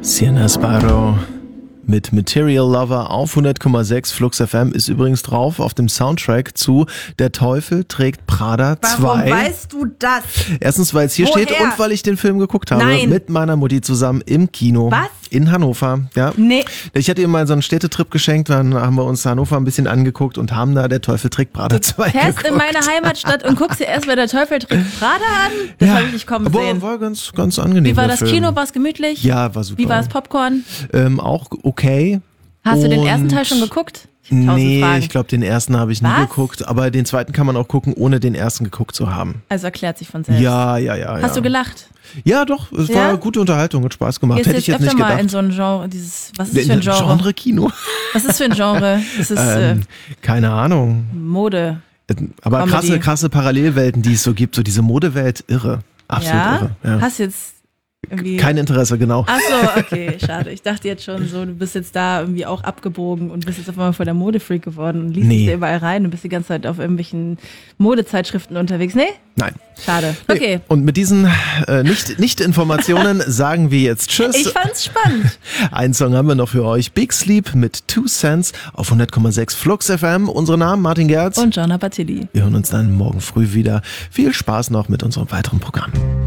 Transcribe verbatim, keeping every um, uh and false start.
Sienna Sparrow mit Material Lover auf hundert Komma sechs. Flux F M ist übrigens drauf auf dem Soundtrack zu Der Teufel trägt Prada zwei. Warum weißt du das? Erstens, weil es hier Woher? steht und weil ich den Film geguckt habe. Nein. Mit meiner Mutti zusammen im Kino. Was? In Hannover. Ja. Nee. Ich hatte ihr mal so einen Städtetrip geschenkt, dann haben wir uns Hannover ein bisschen angeguckt und haben da Der Teufel trägt Prada zwei Fährst geguckt. in meine Heimatstadt und guckst dir erst mal Der Teufel trägt Prada an? Das habe ich nicht kommen aber sehen. war ganz, ganz angenehm. Wie war der das Film. Kino? War es gemütlich? Ja, war super. Wie war das Popcorn? Ähm, auch okay. Hast du den Und ersten Teil schon geguckt? Ich hab tausend Nee, Fragen. ich glaube, den ersten habe ich nie Was? geguckt, aber den zweiten kann man auch gucken, ohne den ersten geguckt zu haben. Also erklärt sich von selbst. Ja, ja, ja. Hast ja. du gelacht? Ja, doch, es Ja? war gute Unterhaltung, hat Spaß gemacht. Gehst Hätte du ich jetzt öfter nicht mal gedacht. in so ein Genre, dieses, was ist das für ein In Genre? Genre-Kino? Was ist für ein Genre? Das ist ähm, keine Ahnung. äh, Mode. Aber Comedy. krasse, krasse Parallelwelten, die es so gibt, so diese Modewelt, irre. Absolut Ja? irre. Ja. Hast jetzt irgendwie... Kein Interesse, genau. Ach so, okay, schade. Ich dachte jetzt schon so, du bist jetzt da irgendwie auch abgebogen und bist jetzt auf einmal voll der Modefreak geworden und liest Nee. dich da überall rein und bist die ganze Zeit auf irgendwelchen Modezeitschriften unterwegs. Nee? Nein. Schade. Nee. Okay. Und mit diesen äh, Nicht- Nicht-Informationen sagen wir jetzt Tschüss. Ich fand's spannend. Einen Song haben wir noch für euch. Big Sleep mit Two Cents auf hundert Komma sechs Flux F M. Unsere Namen Martin Gerz. Und Gianna Batilli. Wir hören uns dann morgen früh wieder. Viel Spaß noch mit unserem weiteren Programm.